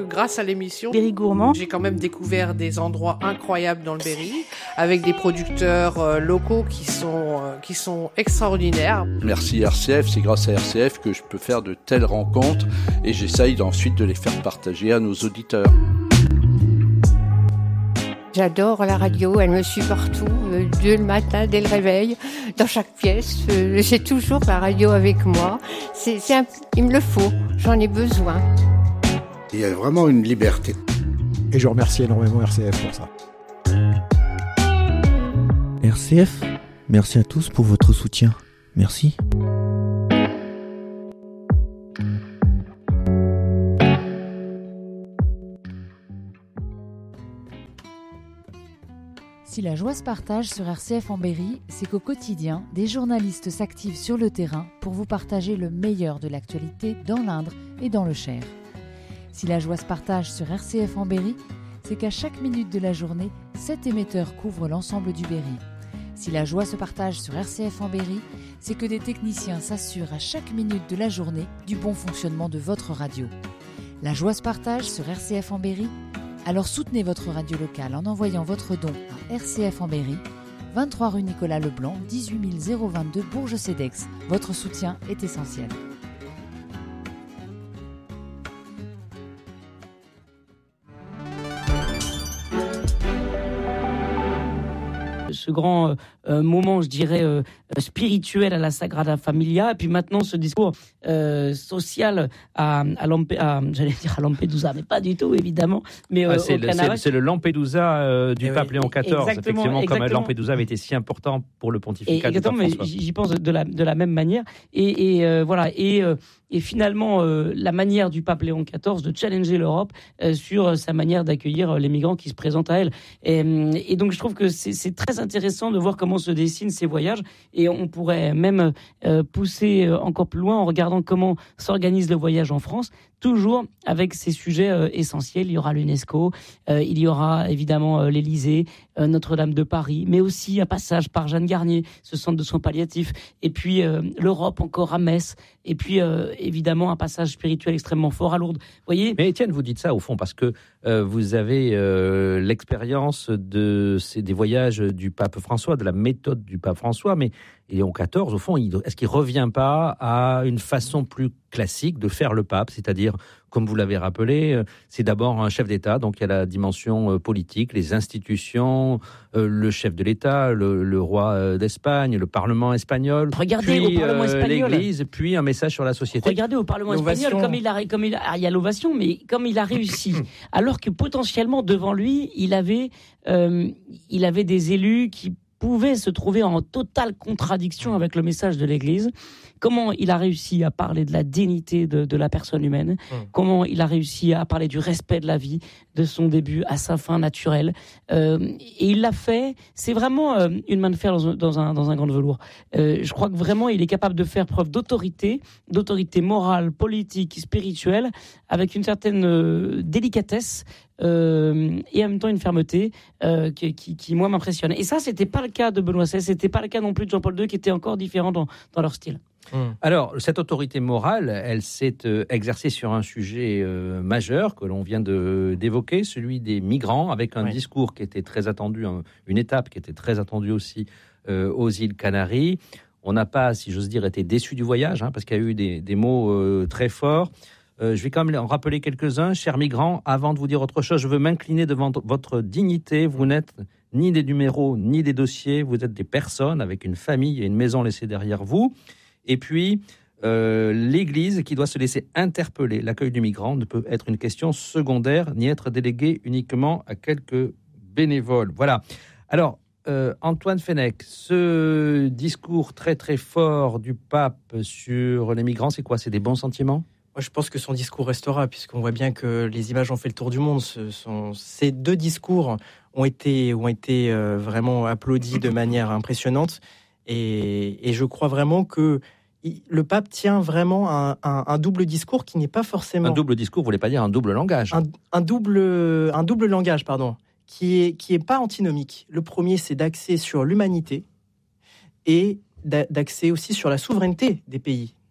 grâce à l'émission Berry Gourmand, j'ai quand même découvert des endroits incroyables dans le Berry, avec des producteurs locaux qui sont extraordinaires. Merci RCF, c'est grâce à RCF que je peux faire de telles rencontres et j'essaye ensuite de les faire partager à nos auditeurs. J'adore la radio, elle me suit partout, dès le matin, dès le réveil, dans chaque pièce. J'ai toujours la radio avec moi. Il me le faut, j'en ai besoin. Il y a vraiment une liberté. Et je remercie énormément RCF pour ça. RCF, merci à tous pour votre soutien. Merci. Si la joie se partage sur RCF en Berry, c'est qu'au quotidien, des journalistes s'activent sur le terrain pour vous partager le meilleur de l'actualité dans l'Indre et dans le Cher. Si la joie se partage sur RCF en Berry, c'est qu'à chaque minute de la journée, 7 émetteurs couvrent l'ensemble du Berry. Si la joie se partage sur RCF en Berry, c'est que des techniciens s'assurent à chaque minute de la journée du bon fonctionnement de votre radio. La joie se partage sur RCF en Berry. Alors soutenez votre radio locale en envoyant votre don à RCF en Berry, 23 rue Nicolas Leblanc, 18 022 Bourges-Cédex. Votre soutien est essentiel. Ce grand moment, je dirais, spirituel à la Sagrada Familia, et puis maintenant ce discours social à Lampedusa, mais pas du tout, évidemment. Mais c'est le Lampedusa du pape Léon XIV, effectivement, comme Lampedusa avait été si important pour le pontificat du pape François. J'y pense de la même manière. Et finalement, la manière du pape Léon XIV de challenger l'Europe sur sa manière d'accueillir les migrants qui se présentent à elle. Et donc, je trouve que c'est très intéressant de voir comment se dessinent ces voyages. Et on pourrait même pousser encore plus loin en regardant comment s'organise le voyage en France, toujours avec ces sujets essentiels. Il y aura l'UNESCO, il y aura évidemment l'Élysée, Notre-Dame de Paris, mais aussi un passage par Jeanne Garnier, ce centre de soins palliatifs, et puis l'Europe encore à Metz, et puis évidemment un passage spirituel extrêmement fort à Lourdes. Voyez. Mais Étienne, vous dites ça au fond parce que vous avez l'expérience des voyages du pape François, de la méthode du pape François, mais Léon XIV, au fond, est-ce qu'il ne revient pas à une façon plus classique de faire le pape, c'est-à-dire, comme vous l'avez rappelé, c'est d'abord un chef d'État, donc il y a la dimension politique, les institutions, le chef de l'État, le roi d'Espagne, le Parlement espagnol, regardez puis au Parlement espagnol, l'Église, puis un message sur la société. Regardez au Parlement espagnol, il y a l'ovation, mais comme il a réussi, alors que potentiellement devant lui, il avait des élus qui pouvaient se trouver en totale contradiction avec le message de l'Église. Comment il a réussi à parler de la dignité de la personne humaine, comment il a réussi à parler du respect de la vie, de son début à sa fin naturelle. Et il l'a fait, c'est vraiment une main de fer dans un gant de velours. Je crois que vraiment il est capable de faire preuve d'autorité morale, politique, spirituelle, avec une certaine délicatesse, et en même temps une fermeté qui moi m'impressionne. Et ça, c'était pas le cas de Benoît XVI, c'était pas le cas non plus de Jean-Paul II, qui étaient encore différents dans leur style. Alors, cette autorité morale, elle s'est exercée sur un sujet majeur que l'on vient d'évoquer, celui des migrants, avec un discours qui était très attendu, une étape qui était très attendue aussi aux îles Canaries. On n'a pas, si j'ose dire, été déçus du voyage, parce qu'il y a eu des mots très forts. Je vais quand même en rappeler quelques-uns. Chers migrants, avant de vous dire autre chose, je veux m'incliner devant votre dignité. Vous n'êtes ni des numéros, ni des dossiers. Vous êtes des personnes avec une famille et une maison laissée derrière vous. Et puis, l'Église qui doit se laisser interpeller. L'accueil du migrant ne peut être une question secondaire, ni être délégué uniquement à quelques bénévoles. Voilà. Alors, Antoine Fenech, ce discours très très fort du pape sur les migrants, c'est quoi ? C'est des bons sentiments ? Moi, je pense que son discours restera, puisqu'on voit bien que les images ont fait le tour du monde. Ces deux discours ont été vraiment applaudis de manière impressionnante. Et je crois vraiment que le pape tient vraiment un double discours qui n'est pas forcément... Un double discours, vous voulez pas dire un double langage ? Un double langage, pardon, qui est pas antinomique. Le premier, c'est d'axer sur l'humanité et d'axer aussi sur la souveraineté des pays.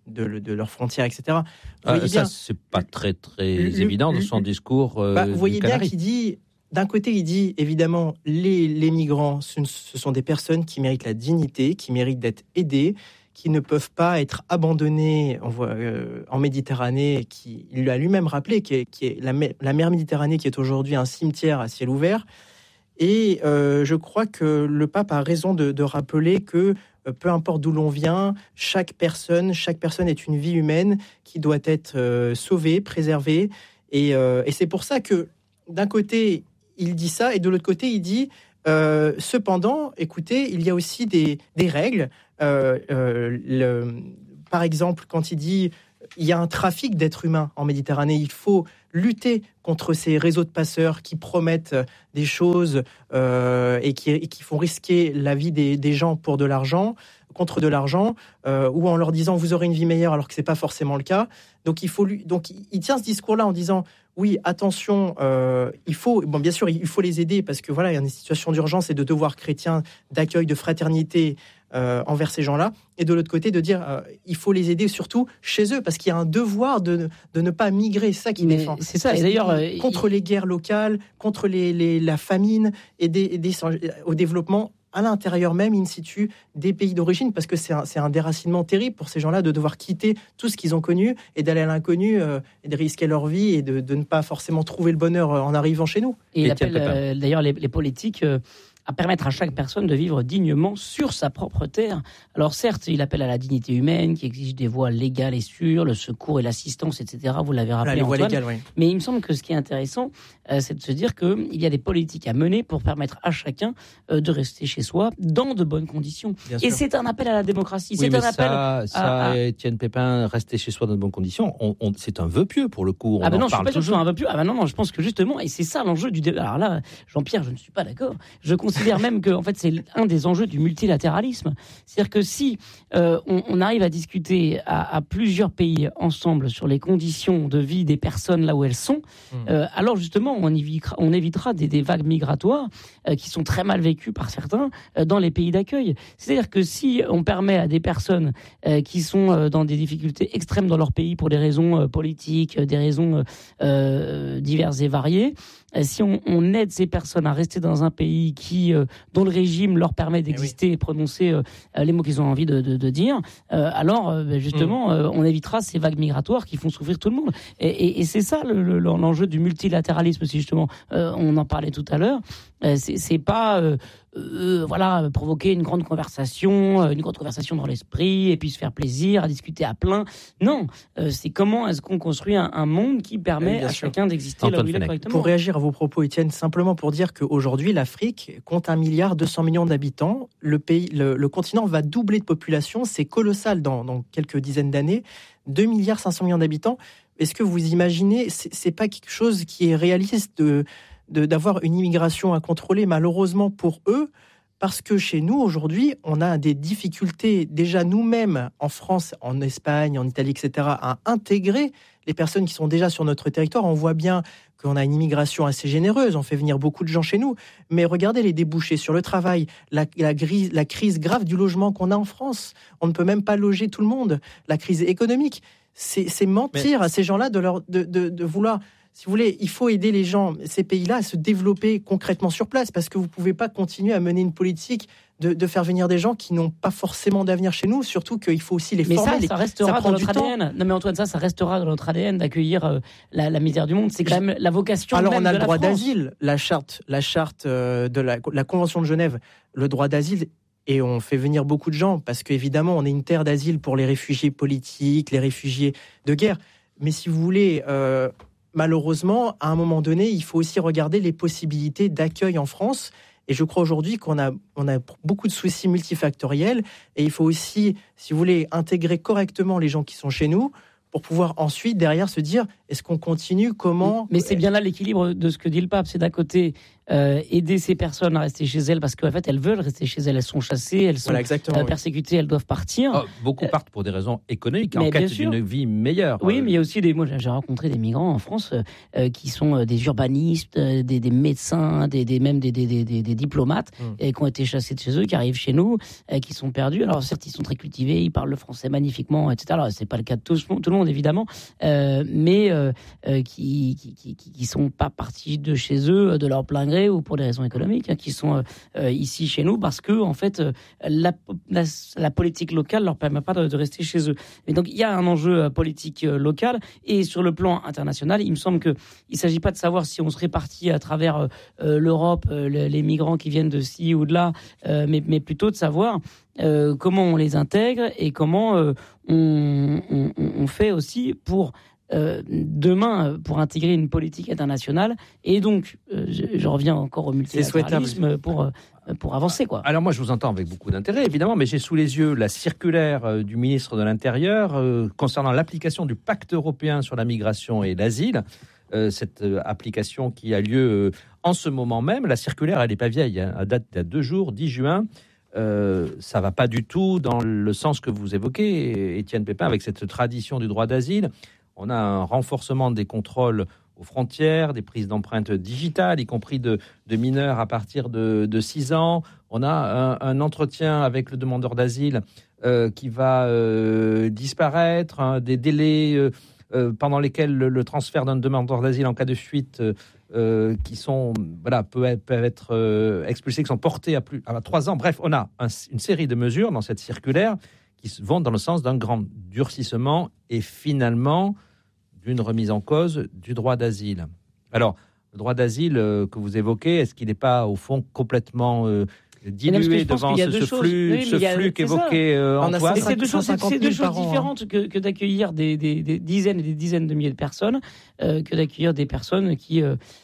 de leurs frontières, etc. Ça, c'est pas très évident dans son discours. Vous voyez bien qu'il dit, d'un côté, il dit évidemment les migrants, ce sont des personnes qui méritent la dignité, qui méritent d'être aidées, qui ne peuvent pas être abandonnés en Méditerranée, il lui a lui-même rappelé, qui est la mer Méditerranée, qui est aujourd'hui un cimetière à ciel ouvert. Et je crois que le pape a raison de rappeler que peu importe d'où l'on vient, chaque personne est une vie humaine qui doit être sauvée, préservée. Et c'est pour ça que d'un côté, il dit ça, et de l'autre côté, il dit cependant, écoutez, il y a aussi des règles. Par exemple, quand il dit il y a un trafic d'êtres humains en Méditerranée, il faut lutter contre ces réseaux de passeurs qui promettent des choses et qui font risquer la vie des gens pour de l'argent, contre de l'argent, ou en leur disant vous aurez une vie meilleure alors que c'est pas forcément le cas. Donc il tient ce discours-là en disant oui, attention, bien sûr, il faut les aider parce que voilà, il y a une situation d'urgence et de devoir chrétien d'accueil, de fraternité envers ces gens-là. Et de l'autre côté, de dire il faut les aider surtout chez eux parce qu'il y a un devoir de ne pas migrer. C'est ça qu'il défend. C'est ça. Et d'ailleurs, contre les guerres locales, contre la famine, aider au développement à l'intérieur même, in situ, des pays d'origine, parce que c'est un déracinement terrible pour ces gens-là de devoir quitter tout ce qu'ils ont connu et d'aller à l'inconnu et de risquer leur vie et de ne pas forcément trouver le bonheur en arrivant chez nous. Et il appelle d'ailleurs les politiques à permettre à chaque personne de vivre dignement sur sa propre terre. Alors certes, il appelle à la dignité humaine, qui exige des voies légales et sûres, le secours et l'assistance, etc. Vous l'avez rappelé, Antoine. Les voies légales, oui. Mais il me semble que ce qui est intéressant, c'est de se dire qu'il y a des politiques à mener pour permettre à chacun de rester chez soi dans de bonnes conditions. Et c'est un appel à la démocratie. Oui, c'est un appel Étienne Pépin, rester chez soi dans de bonnes conditions, c'est un vœu pieux pour le coup. Je suis pas sûr que ce soit un vœu pieux. Non, je pense que justement, et c'est ça l'enjeu du débat. Alors là, Jean-Pierre, je ne suis pas d'accord. Je considère même que en fait, c'est un des enjeux du multilatéralisme. C'est-à-dire que si on arrive à discuter à plusieurs pays ensemble sur les conditions de vie des personnes là où elles sont, alors justement, on évitera des vagues migratoires qui sont très mal vécues par certains dans les pays d'accueil. C'est-à-dire que si on permet à des personnes qui sont dans des difficultés extrêmes dans leur pays pour des raisons politiques, des raisons diverses et variées, si on aide ces personnes à rester dans un pays dont le régime leur permet d'exister et prononcer les mots qu'ils ont envie de dire, alors justement, on évitera ces vagues migratoires qui font souffrir tout le monde. Et c'est ça l'enjeu du multilatéralisme, si justement on en parlait tout à l'heure. C'est pas provoquer une grande conversation dans l'esprit et puis se faire plaisir à discuter à plein. Non, c'est comment est-ce qu'on construit un monde qui permet à chacun d'exister là où il est correctement. Pour réagir à vos propos, Étienne, simplement pour dire qu'aujourd'hui l'Afrique compte 1,2 milliard d'habitants. Le continent va doubler de population, c'est colossal dans quelques dizaines d'années. 2,5 milliards d'habitants. Est-ce que vous imaginez, c'est pas quelque chose qui est réaliste d'avoir une immigration à contrôler, malheureusement pour eux, parce que chez nous, aujourd'hui, on a des difficultés, déjà nous-mêmes, en France, en Espagne, en Italie, etc., à intégrer les personnes qui sont déjà sur notre territoire. On voit bien qu'on a une immigration assez généreuse, on fait venir beaucoup de gens chez nous, mais regardez les débouchés sur le travail, la crise grave du logement qu'on a en France. On ne peut même pas loger tout le monde. La crise économique, c'est mentir à ces gens-là de vouloir... Si vous voulez, il faut aider les gens, ces pays-là, à se développer concrètement sur place, parce que vous ne pouvez pas continuer à mener une politique de faire venir des gens qui n'ont pas forcément d'avenir chez nous, surtout qu'il faut aussi les former. Mais ça restera dans notre ADN. Non mais Antoine, ça restera dans notre ADN d'accueillir la misère du monde. C'est quand même la vocation même de la France. Alors on a le droit d'asile, la charte de la Convention de Genève, le droit d'asile. Et on fait venir beaucoup de gens, parce qu'évidemment, on est une terre d'asile pour les réfugiés politiques, les réfugiés de guerre. Mais si vous voulez... malheureusement, à un moment donné, il faut aussi regarder les possibilités d'accueil en France. Et je crois aujourd'hui qu'on a beaucoup de soucis multifactoriels. Et il faut aussi, si vous voulez, intégrer correctement les gens qui sont chez nous pour pouvoir ensuite, derrière, se dire, est-ce qu'on continue, comment... Mais c'est bien là l'équilibre de ce que dit le pape. C'est d'un côté aider ces personnes à rester chez elles, parce qu'en fait, elles veulent rester chez elles. Elles sont chassées, elles sont persécutées, elles doivent partir. Beaucoup partent pour des raisons économiques, en quête d'une vie meilleure. Oui, mais il y a aussi moi, j'ai rencontré des migrants en France qui sont des urbanistes, des médecins, même des diplomates, qui ont été chassés de chez eux, qui arrivent chez nous, qui sont perdus. Alors certes, ils sont très cultivés, ils parlent le français magnifiquement, etc. Alors c'est pas le cas de tout le monde, évidemment, mais qui sont pas partis de chez eux de leur plein gré ou pour des raisons économiques, qui sont ici chez nous parce que en fait la politique locale leur permet pas de rester chez eux. Et donc il y a un enjeu politique local, et sur le plan international, il me semble que il s'agit pas de savoir si on se répartit à travers l'Europe les migrants qui viennent de ci ou de là, mais plutôt de savoir comment on les intègre et comment on fait aussi pour demain pour intégrer une politique internationale. Et donc je reviens encore au multilatéralisme pour avancer, quoi. Alors moi je vous entends avec beaucoup d'intérêt évidemment, mais j'ai sous les yeux la circulaire du ministre de l'Intérieur concernant l'application du pacte européen sur la migration et l'asile. Cette application qui a lieu en ce moment même. La circulaire, elle n'est pas vieille, hein, elle date d'il y a 2 jours, 10 juin. Ça va pas du tout dans le sens que vous évoquez, Étienne Pépin, avec cette tradition du droit d'asile. On a un renforcement des contrôles aux frontières, des prises d'empreintes digitales, y compris de mineurs à partir de 6 ans. On a un entretien avec le demandeur d'asile qui va disparaître, hein, des délais pendant lesquels le transfert d'un demandeur d'asile en cas de fuite qui sont peuvent être expulsés, qui sont portés à 3 ans. Bref, on a une série de mesures dans cette circulaire qui vont dans le sens d'un grand durcissement et finalement d'une remise en cause du droit d'asile. Alors, le droit d'asile que vous évoquez, est-ce qu'il n'est pas au fond complètement dilué devant ce flux qu'évoquait Antoine? C'est deux choses différentes que d'accueillir des dizaines et des dizaines de milliers de personnes, que d'accueillir des personnes qui,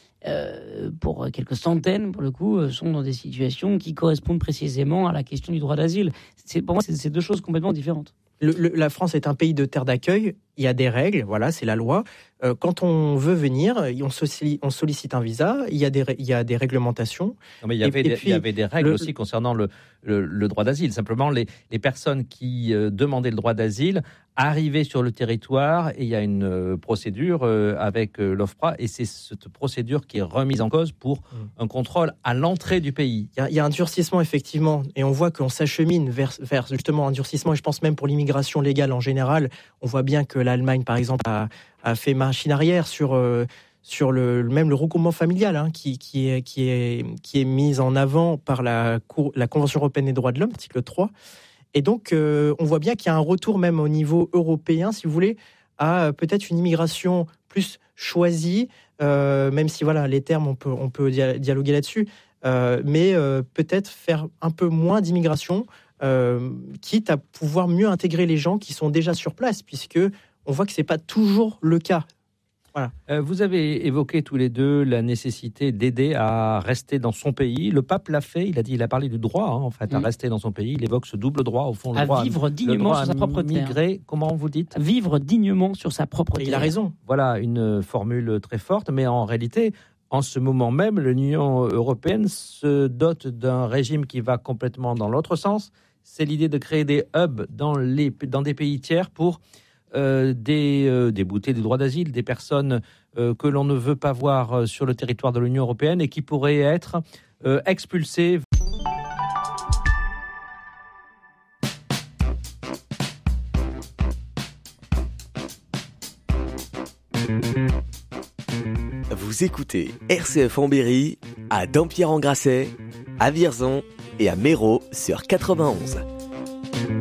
pour quelques centaines, pour le coup, sont dans des situations qui correspondent précisément à la question du droit d'asile. Pour moi, c'est 2 choses complètement différentes. La France est un pays de terre d'accueil, il y a des règles, voilà, c'est la loi. Quand on veut venir, on sollicite un visa, il y a des réglementations. Non, mais il y avait des règles aussi concernant le droit d'asile. Simplement, les personnes qui demandaient le droit d'asile arrivaient sur le territoire et il y a une procédure avec l'OFPRA, et c'est cette procédure qui est remise en cause pour un contrôle à l'entrée du pays. Il y a un durcissement, effectivement, et on voit qu'on s'achemine vers justement un durcissement, et je pense même pour l'immigration légale en général. On voit bien que l'Allemagne, par exemple, a fait machine arrière sur même le regroupement familial, hein, qui est mis en avant par la Convention européenne des droits de l'homme, article 3. Et donc, on voit bien qu'il y a un retour même au niveau européen, si vous voulez, à peut-être une immigration plus choisie, même si voilà, les termes, on peut dialoguer là-dessus, mais peut-être faire un peu moins d'immigration, quitte à pouvoir mieux intégrer les gens qui sont déjà sur place, puisque on voit que c'est pas toujours le cas. Voilà. Vous avez évoqué tous les deux la nécessité d'aider à rester dans son pays. Le pape l'a fait, il a parlé du droit, hein, en fait, à rester dans son pays. Il évoque ce double droit, au fond, le droit à vivre dignement sur sa propre terre. Migrer, comment vous dites ? Vivre dignement sur sa propre terre. Il a raison. Voilà, une formule très forte, mais en réalité, en ce moment même, l'Union européenne se dote d'un régime qui va complètement dans l'autre sens. C'est l'idée de créer des hubs dans des pays tiers pour débouter des droits d'asile, des personnes que l'on ne veut pas voir sur le territoire de l'Union européenne et qui pourraient être expulsées. Vous écoutez RCF en Berry, à Dampierre-en-Grasset, à Vierzon et à Méreau sur 91.